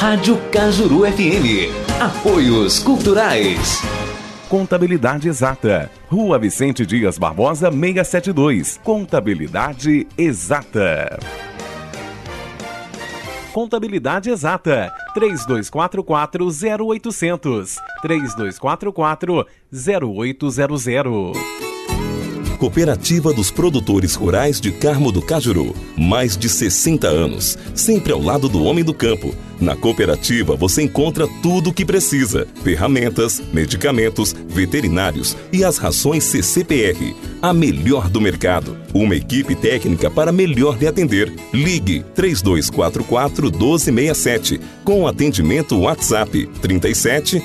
Rádio Cajuru FM. Apoios culturais. Contabilidade Exata. Rua Vicente Dias Barbosa, 672. Contabilidade Exata. Contabilidade Exata. 3244-0800. 3244-0800. Cooperativa dos Produtores Rurais de Carmo do Cajuru. Mais de 60 anos, sempre ao lado do homem do campo. Na cooperativa você encontra tudo o que precisa: ferramentas, medicamentos, veterinários e as rações CCPR, a melhor do mercado. Uma equipe técnica para melhor lhe atender. Ligue 3244-1267 com atendimento WhatsApp 37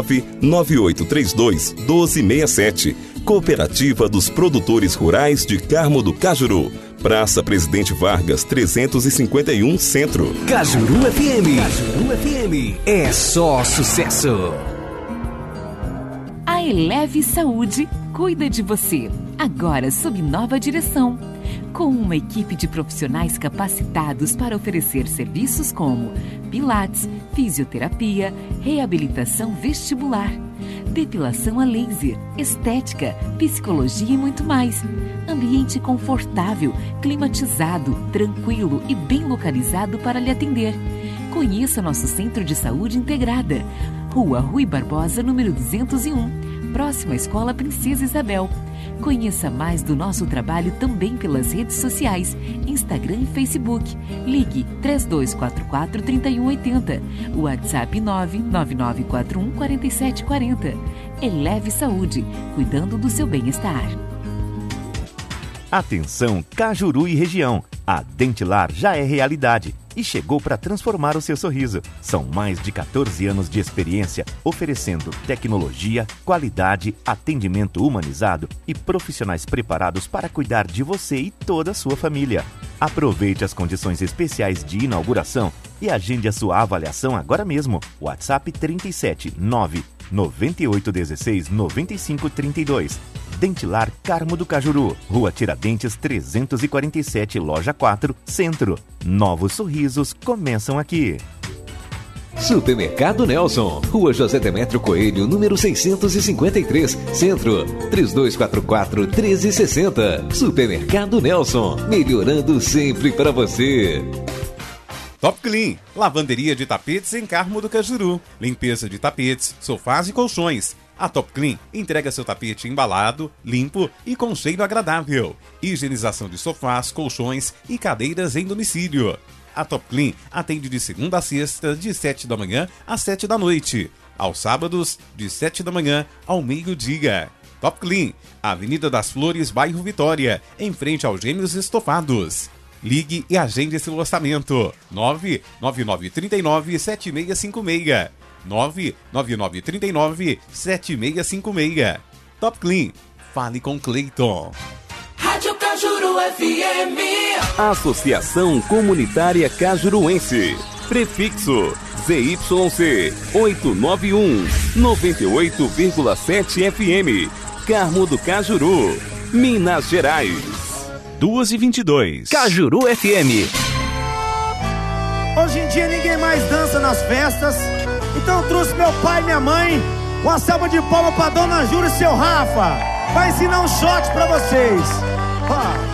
99832 1267. Cooperativa dos Produtores Rurais de Carmo do Cajuru. Praça Presidente Vargas, 351 Centro. Cajuru FM. Cajuru FM. É só sucesso. A Eleve Saúde cuida de você, agora sob nova direção. Com uma equipe de profissionais capacitados para oferecer serviços como pilates, fisioterapia, reabilitação vestibular, depilação a laser, estética, psicologia e muito mais. Ambiente confortável, climatizado, tranquilo e bem localizado para lhe atender. Conheça nosso Centro de Saúde Integrada. Rua Rui Barbosa, número 201, próximo à Escola Princesa Isabel. Conheça mais do nosso trabalho também pelas redes sociais, Instagram e Facebook. Ligue 3244-3180. WhatsApp 99941-4740. Eleve Saúde, cuidando do seu bem-estar. Atenção Cajuru e região, a Dentilar já é realidade e chegou para transformar o seu sorriso. São mais de 14 anos de experiência, oferecendo tecnologia, qualidade, atendimento humanizado e profissionais preparados para cuidar de você e toda a sua família. Aproveite as condições especiais de inauguração e agende a sua avaliação agora mesmo. WhatsApp 37 9 9816 9532. Dentilar Carmo do Cajuru, Rua Tiradentes 347, Loja 4, Centro. Novos sorrisos começam aqui. Supermercado Nelson, Rua José Demétrio Coelho, número 653, Centro, 3244-1360. Supermercado Nelson, melhorando sempre para você. Top Clean, lavanderia de tapetes em Carmo do Cajuru. Limpeza de tapetes, sofás e colchões. A Top Clean entrega seu tapete embalado, limpo e com cheiro agradável. Higienização de sofás, colchões e cadeiras em domicílio. A Top Clean atende de segunda a sexta, de 7 da manhã às 7 da noite. Aos sábados, de 7 da manhã ao meio-dia. Top Clean, Avenida das Flores, bairro Vitória, em frente aos Gêmeos Estofados. Ligue e agende seu orçamento. 99939-7656. 99939-7656. Top Clean. Fale com Cleiton. Rádio Cajuru FM. Associação Comunitária Cajuruense. Prefixo ZYC 891 98,7 FM. Carmo do Cajuru, Minas Gerais. 2h22. Cajuru FM. Hoje em dia ninguém mais dança nas festas, então eu trouxe meu pai e minha mãe. Uma salva de palmas pra Dona Júlia e seu Rafa. Vai ensinar um shot pra vocês.